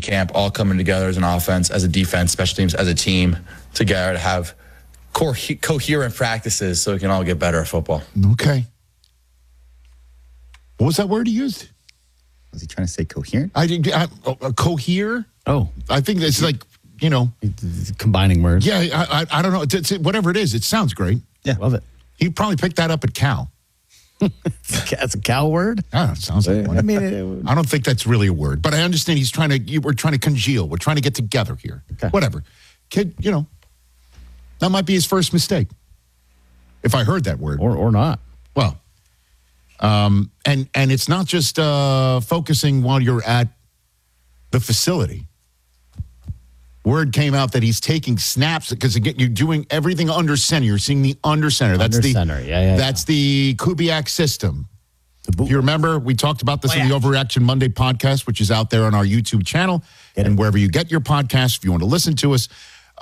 camp, all coming together as an offense, as a defense, special teams, as a team together to have coherent practices so we can all get better at football. Okay. What was that word he used? Was he trying to say coherent? Cohere? Oh. I think it's like, you know. Combining words. Yeah, I don't know. Whatever it is, it sounds great. Yeah. Love it. He probably picked that up at Cal. That's a cow word? I don't know, it sounds like one. I mean, I don't think that's really a word, but I understand we're trying to congeal. We're trying to get together here. Okay. Whatever. Kid, you know, that might be his first mistake. If I heard that word. or not. Well, and it's not just focusing while you're at the facility. Word came out that he's taking snaps because again, you're doing everything under center. You're seeing the under center. That's Under center. Yeah. That's the Kubiak system. You remember we talked about this in the Overreaction Monday podcast, which is out there on our YouTube channel and wherever you get your podcasts. If you want to listen to us,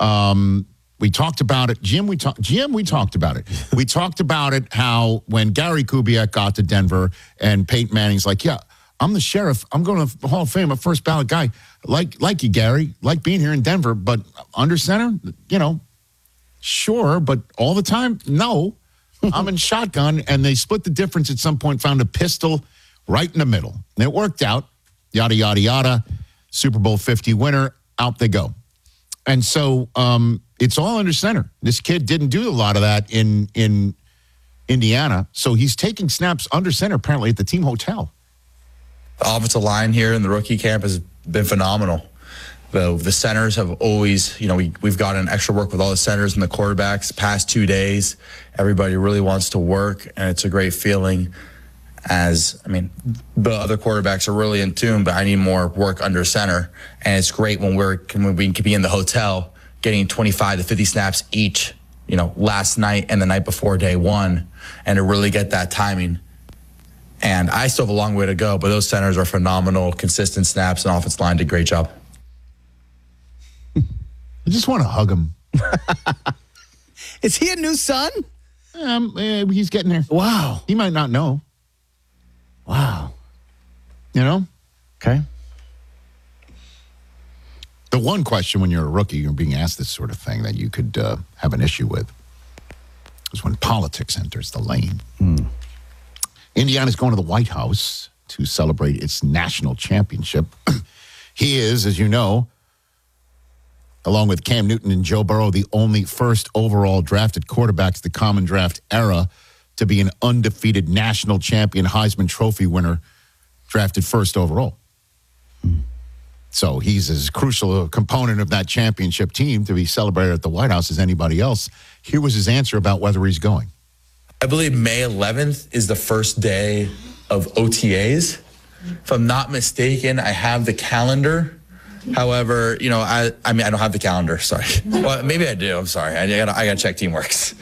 we talked about it. Jim, we talked about it. We talked about it. How when Gary Kubiak got to Denver and Peyton Manning's like, yeah, I'm the sheriff. I'm going to the Hall of Fame. A first ballot guy. Like you, Gary. Like being here in Denver, but under center, you know, sure, but all the time, no. I'm in shotgun, and they split the difference at some point, found a pistol right in the middle. And it worked out. Yada, yada, yada. Super Bowl 50 winner. Out they go. And so it's all under center. This kid didn't do a lot of that in Indiana. So he's taking snaps under center, apparently, at the team hotel. The offensive line here in the rookie camp has been phenomenal. The centers have always, you know, we've gotten extra work with all the centers and the quarterbacks past 2 days. Everybody really wants to work, and it's a great feeling the other quarterbacks are really in tune, but I need more work under center. And it's great when we can be in the hotel getting 25 to 50 snaps each, you know, last night and the night before day one, and to really get that timing. And I still have a long way to go, but those centers are phenomenal, consistent snaps, and offensive line did a great job. I just want to hug him. Is he a new son? He's getting there. Wow. He might not know. Wow. You know? Okay. The one question when you're a rookie, you're being asked this sort of thing that you could have an issue with is when politics enters the lane. Indiana's going to the White House to celebrate its national championship. He is, as you know, along with Cam Newton and Joe Burrow, the only first overall drafted quarterbacks the common draft era to be an undefeated national champion Heisman Trophy winner drafted first overall. So he's as crucial a component of that championship team to be celebrated at the White House as anybody else. Here was his answer about whether he's going. I believe May 11th is the first day of OTAs. If I'm not mistaken, I have the calendar. However, you know, I don't have the calendar. Sorry. Well, maybe I do. I'm sorry. I gotta check Teamworks.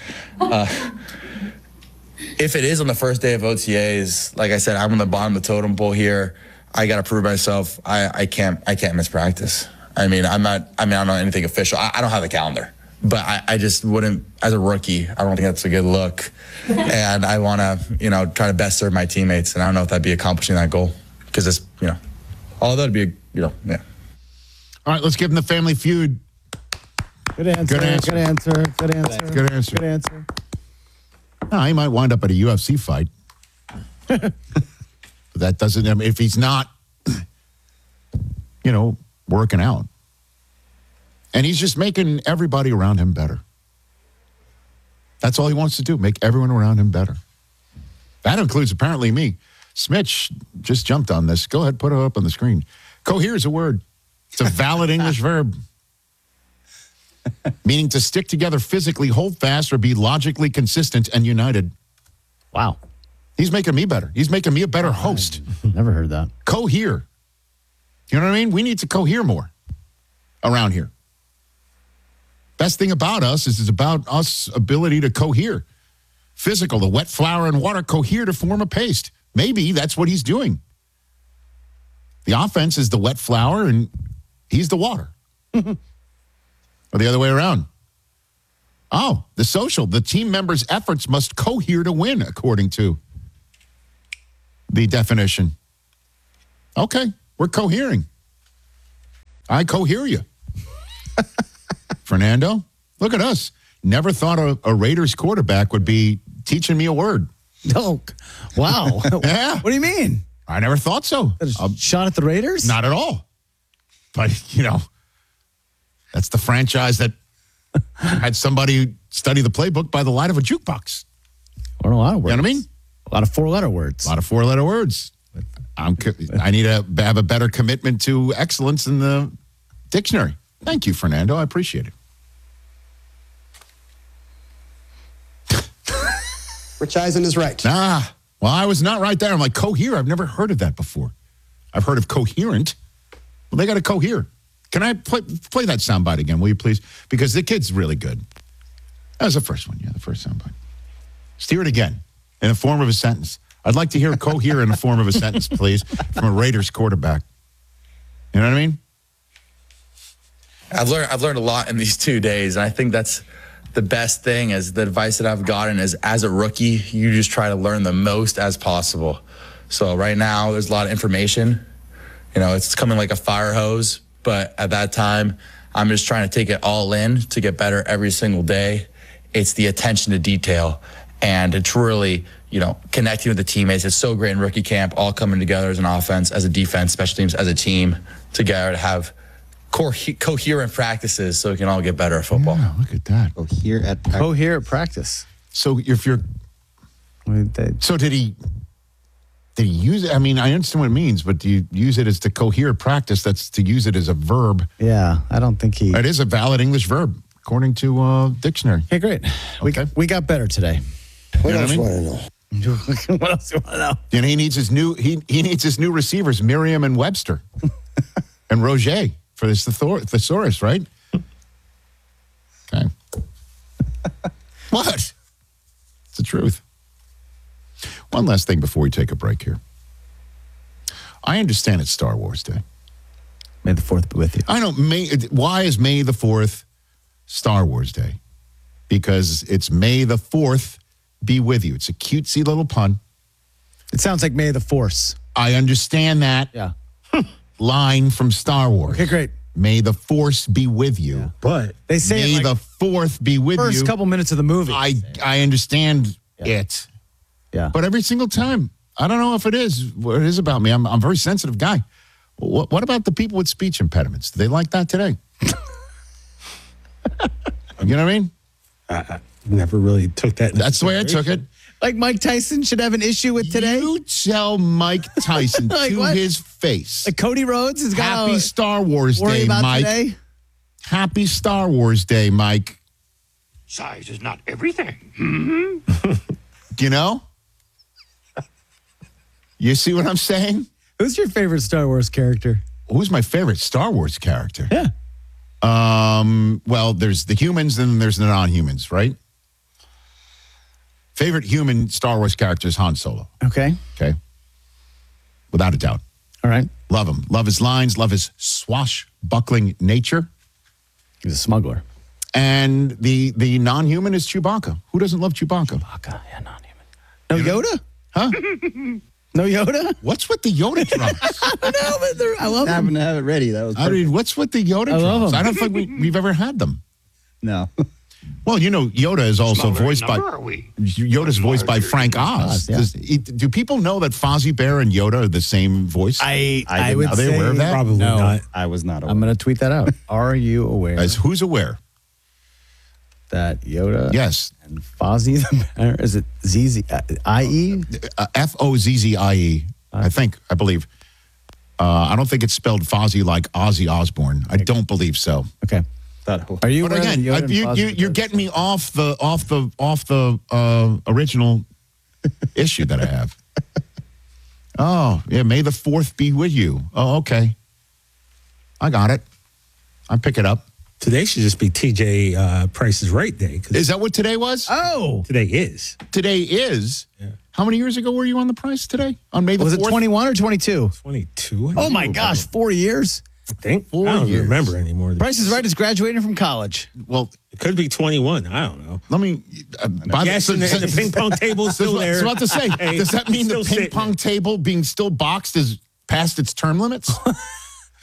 If it is on the first day of OTAs, like I said, I'm on the bottom of the totem pole here. I gotta prove myself. I can't miss practice. I don't know anything official. I don't have the calendar, but I just wouldn't, as a rookie, I don't think that's a good look. And I want to, you know, try to best serve my teammates. And I don't know if that'd be accomplishing that goal because it's, you know, although it'd be, you know, yeah. All right, let's give him the Family Feud. Good answer. Good answer. Good answer. Good answer. Good answer. No, he might wind up at a UFC fight. That doesn't, I mean, if he's not, you know, working out. And he's just making everybody around him better. That's all he wants to do, make everyone around him better. That includes apparently me. Smitch just jumped on this. Go ahead, put it up on the screen. Cohere is a word. It's a valid English verb. Meaning to stick together physically, hold fast, or be logically consistent and united. Wow. He's making me better. He's making me a better host. Never heard that. Cohere. You know what I mean? We need to cohere more around here. Best thing about us is it's about us ability to cohere. Physical, the wet flour and water cohere to form a paste. Maybe that's what he's doing. The offense is the wet flour and he's the water. Or the other way around. Oh, the social. The team members' efforts must cohere to win, according to the definition. Okay, we're cohering. I cohere you. Fernando, look at us. Never thought a Raiders quarterback would be teaching me a word. No. Wow. Yeah. What do you mean? I never thought so. Shot at the Raiders? Not at all. But, that's the franchise that had somebody study the playbook by the light of a jukebox. Or a lot of words. You know what I mean? A lot of four-letter words. A lot of four-letter words. I need to have a better commitment to excellence in the dictionary. Thank you, Fernando. I appreciate it. Rich Eisen is right. Well, I was not right there. I'm like, cohere? I've never heard of that before. I've heard of coherent. Well, they got to cohere. Can I play that soundbite again, will you please? Because the kid's really good. That was the first one, the first soundbite. Steer it again in the form of a sentence. I'd like to hear cohere in the form of a sentence, please, from a Raiders quarterback. You know what I mean? I've learned a lot in these 2 days, and I think that's the best thing. Is the advice that I've gotten is, as a rookie, you just try to learn the most as possible. So right now, there's a lot of information. It's coming like a fire hose, but at that time, I'm just trying to take it all in to get better every single day. It's the attention to detail, and it's really, connecting with the teammates. It's so great in rookie camp, all coming together as an offense, as a defense, special teams, as a team together to have coherent practices so we can all get better at football. Yeah, look at that. Cohere at practice. So if you're... So did he use it? I mean, I understand what it means, but do you use it as to cohere practice? That's to use it as a verb. Yeah, I don't think he... It is a valid English verb, according to dictionary. Okay, great. Okay. We got better today. What else I mean? want to know? What else do you want to know? And he needs his new receivers, Merriam and Webster, and Roger for this thesaurus, right? Okay. What? It's the truth. One last thing before we take a break here. I understand it's Star Wars Day. May the 4th be with you. I know. Why is May the 4th Star Wars Day? Because it's May the 4th be with you. It's a cutesy little pun. It sounds like May the Force. I understand that Yeah. line from Star Wars. Okay, great. May the Force be with you. Yeah. But They say May it like the 4th be with first you. couple minutes of the movie. I understand it. Yeah. But every single time, I don't know if it is what it is about me. I'm a very sensitive guy. What about the people with speech impediments? Do they like that today? You know what I mean? I never really took that. That's the way I took it. Like Mike Tyson should have an issue with today? You tell Mike Tyson Like to what? his face. Like Cody Rhodes has got Happy Star Wars worry Day, about Mike. today? Happy Star Wars Day, Mike. Size is not everything. You know? You see what I'm saying? Who's your favorite Star Wars character? Who's my favorite Star Wars character? Yeah. Well, there's the humans and there's the non-humans, right? Favorite human Star Wars character is Han Solo. Okay. Okay. Without a doubt. All right. Love him. Love his lines. Love his swashbuckling nature. He's a smuggler. And the non-human is Chewbacca. Who doesn't love Chewbacca? Chewbacca, yeah, non-human. No Yoda? Huh? No Yoda? What's with the Yoda drops? No, but I love him. Happened to have it ready. That was I mean, what's with the Yoda I love drops? him. I don't think we've ever had them. no. Well, you know, Yoda is also voiced by Are we? Yoda's voiced by Frank Oz. Oz, yeah. Do people know that Fozzie Bear and Yoda are the same voice? I did would not. Are they say aware of that? probably no. not. I was not aware. I'm going to tweet that out. Are you aware As who's aware? that Yoda Yes. and Fozzie the Bear, is it ZZ, IE? Fozzie. I believe. I don't think it's spelled Fozzie like Ozzy Osbourne. I don't believe so. Okay. Are you But aware again, that Yoda and Fozzie you're the Bear- getting me off the original issue that I have. Oh, yeah, May the 4th be with you. Oh, okay. I got it. I pick it up. Today should just be TJ Price's Right Day. 'Cause Is that what today was? Oh! today is. Today is. How many years ago were you on the price today? On May the 4th? Was it 21 or 22? 22. Oh my gosh, 4 years. I think. 4 I don't years. remember anymore. Price is Right is graduating from college. Well, It could be 21. I don't know. let me. Yes, and the ping pong table's still I was there. about to say, Hey, does that mean the still ping sitting pong table being still boxed is past its term limits?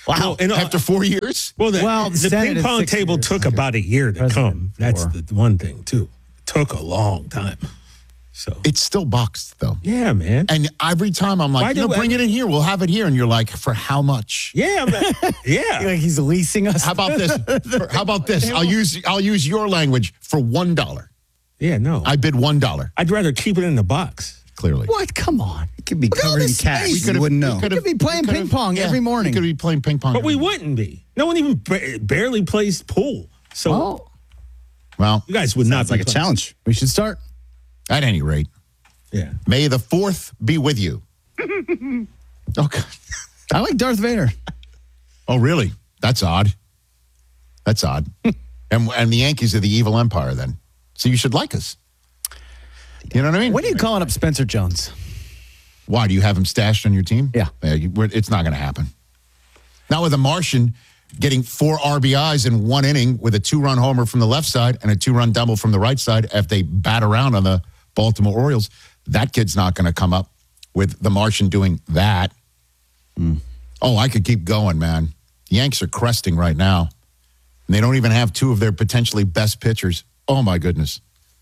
Wow. And, After 4 years? well, the Senate ping is pong 6 table years. took about a year to come. President That's before. the one thing, too. It took a long time. So, It's still boxed, though. yeah, man. And every time I'm Why like, do- bring it in here. We'll have it here. And you're like, for how much? Yeah, man. Yeah. Like he's leasing us. How about this? How about this? I'll use your language for $1. Yeah, no. I bid $1. I'd rather keep it in the box. Clearly. What? Come on. It could be Look at all covered in this cash. space. You wouldn't know. We could be playing ping pong every morning. We could be playing ping pong. But we every wouldn't be. No one even barely plays pool. So Oh, Well, you guys would not Sounds be like a playing. challenge. we should start. at any rate, Yeah. may the 4th be with you. Okay. I like Darth Vader. Oh, really? That's odd. That's odd. and the Yankees are the evil empire then. So you should like us. You know what I mean? When are you calling up Spencer Jones? Why? Do you have him stashed on your team? Yeah. It's not going to happen. Not with a Martian getting 4 RBIs in 1 inning with a 2-run homer from the left side and a 2-run double from the right side if they bat around on the Baltimore Orioles. That kid's not going to come up with the Martian doing that. Oh, I could keep going, man. Yanks are cresting right now. And they don't even have 2 of their potentially best pitchers. Oh, my goodness.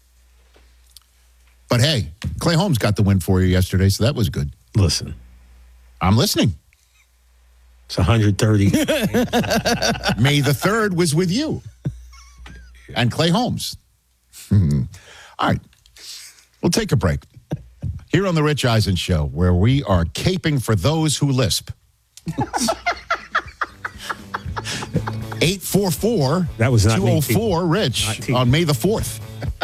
But hey, Clay Holmes got the win for you yesterday, so that was good. Listen, I'm listening. it's 130. May the 3rd was with you and Clay Holmes. All right. We'll take a break. Here on The Rich Eisen Show, where we are caping for those who lisp. 844 That was not me, 204 Not Rich T. on May the 4th.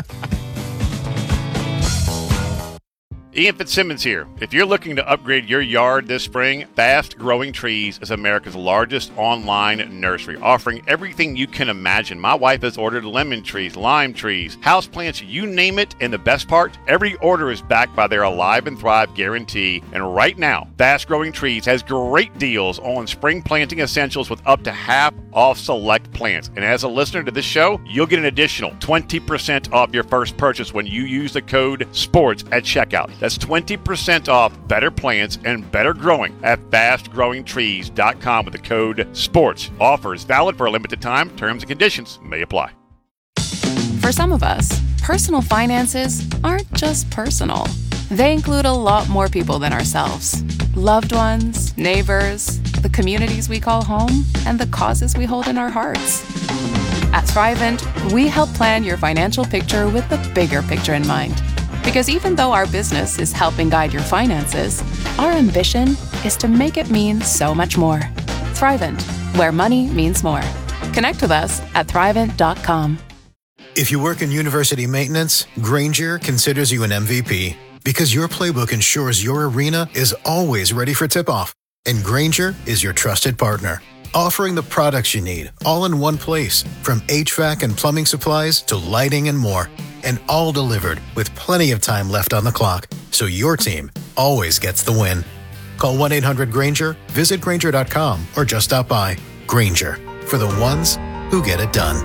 Ian Fitzsimmons here. If you're looking to upgrade your yard this spring, Fast Growing Trees is America's largest online nursery, offering everything you can imagine. My wife has ordered lemon trees, lime trees, houseplants, you name it. And the best part, every order is backed by their Alive and Thrive guarantee. And right now, Fast Growing Trees has great deals on spring planting essentials with up to half off select plants. And as a listener to this show, you'll get an additional 20% off your first purchase when you use the code SPORTS at checkout. That's 20% off better plants and better growing at fastgrowingtrees.com with the code SPORTS. Offer is valid for a limited time. Terms and conditions may apply. For some of us, personal finances aren't just personal. They include a lot more people than ourselves. Loved ones, neighbors, the communities we call home, and the causes we hold in our hearts. At Thrivent, we help plan your financial picture with the bigger picture in mind. Because even though our business is helping guide your finances, our ambition is to make it mean so much more. Thrivent, where money means more. Connect with us at Thrivent.com. If you work in university maintenance, Granger considers you an MVP because your playbook ensures your arena is always ready for tip-off. And Granger is your trusted partner, offering the products you need all in one place, from HVAC and plumbing supplies to lighting and more. And all delivered with plenty of time left on the clock, so your team always gets the win. Call 1-800-GRANGER, visit Granger.com, or just stop by. Granger, for the ones who get it done.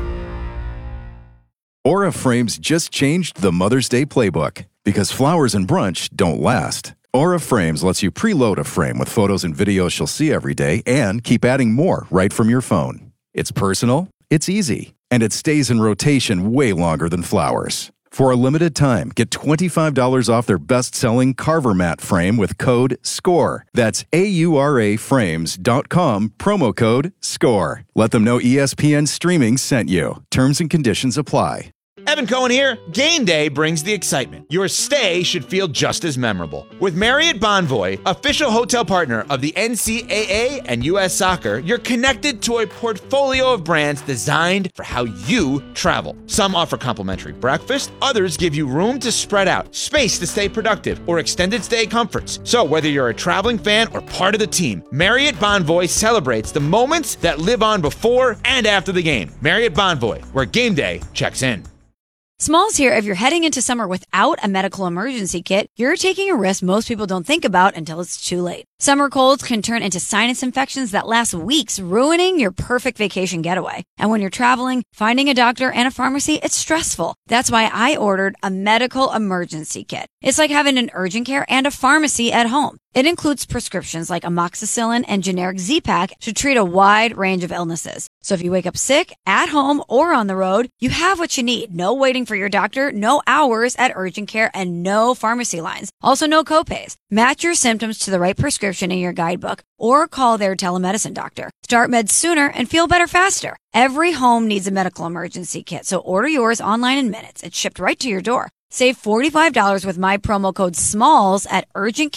Aura Frames just changed the Mother's Day playbook because flowers and brunch don't last. Aura Frames lets you preload a frame with photos and videos she'll see every day and keep adding more right from your phone. It's personal, it's easy, and it stays in rotation way longer than flowers. For a limited time, get $25 off their best-selling Carver Mat frame with code SCORE. That's AURAFrames.com, promo code SCORE. Let them know ESPN Streaming sent you. Terms and conditions apply. Evan Cohen here. Game day brings the excitement. Your stay should feel just as memorable. With Marriott Bonvoy, official hotel partner of the NCAA and U.S. Soccer, you're connected to a portfolio of brands designed for how you travel. Some offer complimentary breakfast, others give you room to spread out, space to stay productive, or extended stay comforts. So whether you're a traveling fan or part of the team, Marriott Bonvoy celebrates the moments that live on before and after the game. Marriott Bonvoy, where game day checks in. Smalls here. If you're heading into summer without a medical emergency kit, you're taking a risk most people don't think about until it's too late. Summer colds can turn into sinus infections that last weeks, ruining your perfect vacation getaway. And when you're traveling, finding a doctor and a pharmacy, it's stressful. That's why I ordered a medical emergency kit. It's like having an urgent care and a pharmacy at home. It includes prescriptions like amoxicillin and generic Z-Pak to treat a wide range of illnesses. So if you wake up sick, at home, or on the road, you have what you need. No waiting for your doctor, no hours at urgent care, and no pharmacy lines. Also, no copays. Match your symptoms to the right prescription in your guidebook or call their telemedicine doctor. Start meds sooner and feel better faster. Every home needs a medical emergency kit, so order yours online in minutes. It's shipped right to your door. Save $45 with my promo code SMALLS at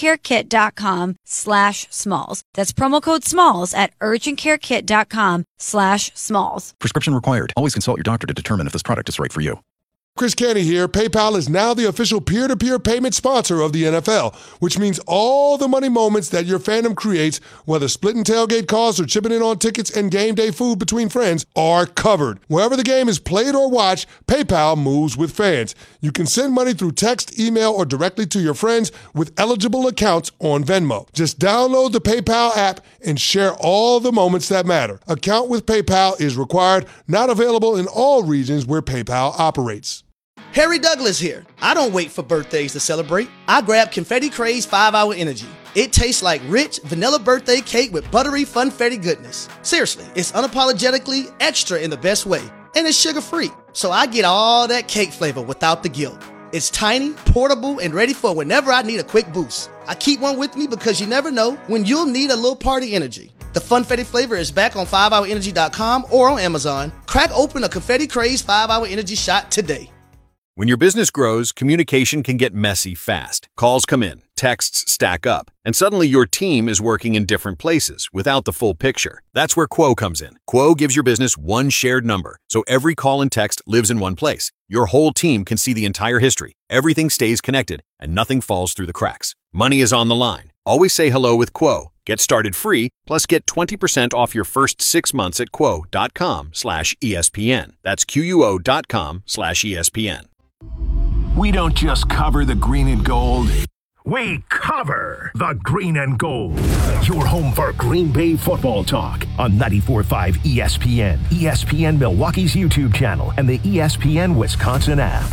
urgentcarekit.com/smalls. That's promo code SMALLS at urgentcarekit.com/smalls. Prescription required. Always consult your doctor to determine if this product is right for you. Chris Canty here. PayPal is now the official peer-to-peer payment sponsor of the NFL, which means all the money moments that your fandom creates, whether splitting tailgate costs or chipping in on tickets and game day food between friends, are covered. Wherever the game is played or watched, PayPal moves with fans. You can send money through text, email, or directly to your friends with eligible accounts on Venmo. Just download the PayPal app and share all the moments that matter. Account with PayPal is required, not available in all regions where PayPal operates. Harry Douglas here. I don't wait for birthdays to celebrate. I grab Confetti Craze 5-Hour Energy. It tastes like rich vanilla birthday cake with buttery funfetti goodness. Seriously, it's unapologetically extra in the best way. And it's sugar-free, so I get all that cake flavor without the guilt. It's tiny, portable, and ready for whenever I need a quick boost. I keep one with me because you never know when you'll need a little party energy. The Funfetti flavor is back on 5hourenergy.com or on Amazon. Crack open a Confetti Craze 5-Hour Energy shot today. When your business grows, communication can get messy fast. Calls come in, texts stack up, and suddenly your team is working in different places without the full picture. That's where Quo comes in. Quo gives your business one shared number, so every call and text lives in one place. Your whole team can see the entire history. Everything stays connected, and nothing falls through the cracks. Money is on the line. Always say hello with Quo. Get started free, plus get 20% off your first 6 months at quo.com/ESPN. That's QUO.com/ESPN. We don't just cover the green and gold. We cover the green and gold. Your home for Green Bay football talk on 94.5 ESPN, ESPN Milwaukee's YouTube channel, and the ESPN Wisconsin app.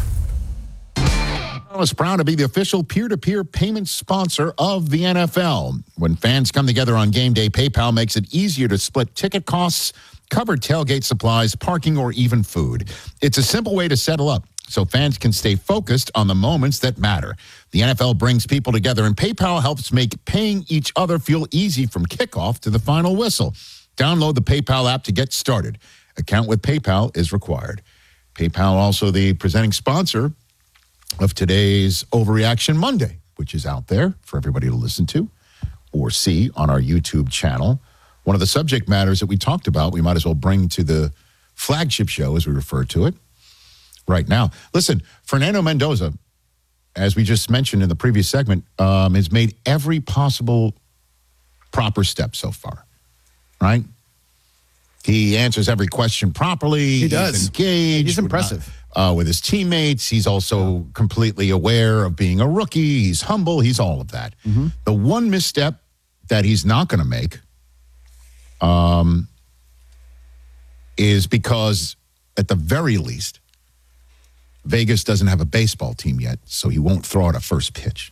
I was proud to be the official peer-to-peer payment sponsor of the NFL. When fans come together on game day, PayPal makes it easier to split ticket costs, cover tailgate supplies, parking, or even food. It's a simple way to settle up so fans can stay focused on the moments that matter. The NFL brings people together, and PayPal helps make paying each other feel easy from kickoff to the final whistle. Download the PayPal app to get started. Account with PayPal is required. PayPal also the presenting sponsor of today's Overreaction Monday, which is out there for everybody to listen to or see on our YouTube channel. One of the subject matters that we talked about, we might as well bring to the flagship show, as we refer to it, right now. Listen, Fernando Mendoza, as we just mentioned in the previous segment, has made every possible proper step so far, right? He answers every question properly. He does. He's engaged. He's impressive. With his teammates. He's also completely aware of being a rookie. He's humble. He's all of that. Mm-hmm. The one misstep that he's not going to make is because, at the very least, Vegas doesn't have a baseball team yet, so he won't throw out a first pitch.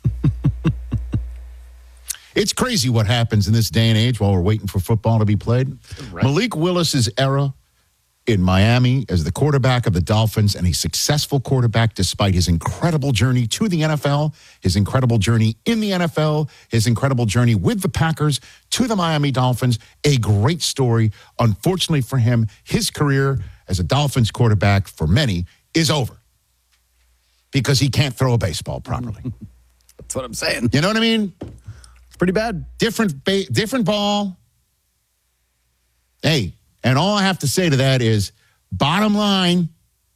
It's crazy what happens in this day and age while we're waiting for football to be played. Right. Malik Willis's era in Miami as the quarterback of the Dolphins, and a successful quarterback despite his incredible journey to the NFL, his incredible journey in the NFL, his incredible journey with the Packers to the Miami Dolphins. A great story. Unfortunately for him, his career as a Dolphins quarterback, for many, is over because he can't throw a baseball properly. That's what I'm saying. You know what I mean? It's pretty bad. Different ball. Hey, and all I have to say to that is, bottom line,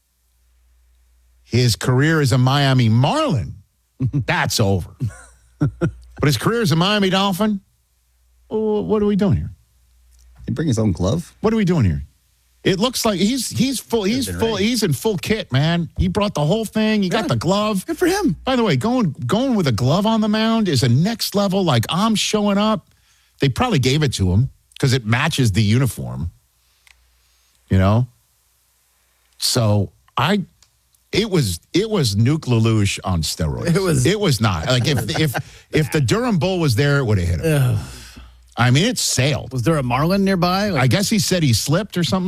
his career as a Miami Marlin, that's over. But his career as a Miami Dolphin, what are we doing here? He bring his own glove? What are we doing here? It looks like he's in full kit, man. He brought the whole thing. He got the glove. Good for him. By the way, going with a glove on the mound is a next level. Like, I'm showing up. They probably gave it to him because it matches the uniform. You know? So It was Nuke Lelouch on steroids. It was not. Like if the Durham Bull was there, it would have hit him. I mean, it sailed. Was there a marlin nearby? I guess he said he slipped or something